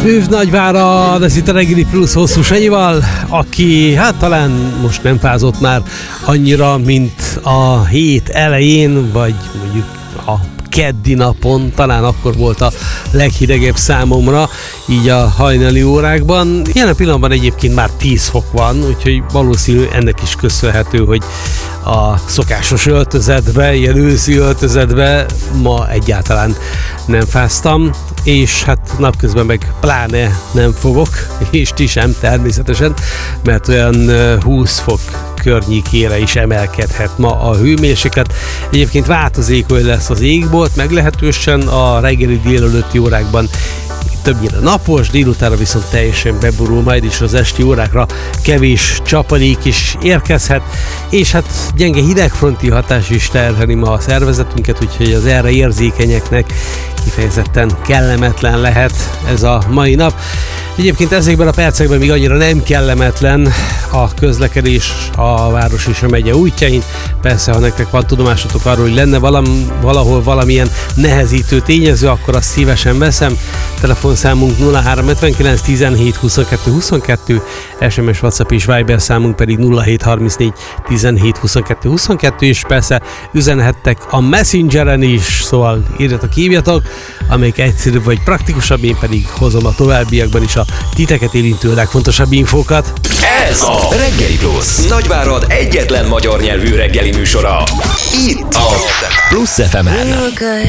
Hűv Nagyvárad, ez itt a Reggeli Plusz Hosszú Sanyival, aki hát talán most nem fázott már annyira, mint a hét elején, vagy mondjuk a keddi napon, talán akkor volt a leghidegebb számomra, így a hajnali órákban. Jelen pillanatban egyébként már 10 fok van, úgyhogy valószínű ennek is köszönhető, hogy a szokásos öltözetbe, ilyen őszi öltözetbe ma egyáltalán nem fáztam, és hát napközben meg pláne nem fogok, és ti sem természetesen, mert olyan 20 fok környékére is emelkedhet ma a hőmérséklet. Egyébként változékony lesz az égbolt, meglehetősen a reggeli délelőtti órákban többnyire napos, délutára viszont teljesen beborul, majd is az esti órákra kevés csapadék is érkezhet, és hát gyenge hidegfronti hatás is terheli ma a szervezetünket, úgyhogy az erre érzékenyeknek kifejezetten kellemetlen lehet ez a mai nap. Egyébként ezekben a percekben még annyira nem kellemetlen a közlekedés a város és a megye útjain. Persze, ha nektek van tudomásotok arról, hogy lenne valahol valamilyen nehezítő tényező, akkor azt szívesen veszem. Telefonszámunk 0359 17 22 22, SMS, WhatsApp és Viber számunk pedig 0734 17 22 22, és persze üzenhettek a Messengeren is, szóval írjatok, hívjatok, amelyik egyszerűbb vagy praktikusabb, én pedig hozom a továbbiakban is a titeket érintő legfontosabb infókat. Ez a Reggeli Plusz, Nagyvárad egyetlen magyar nyelvű reggeli műsora. Itt a Plusz FM-en.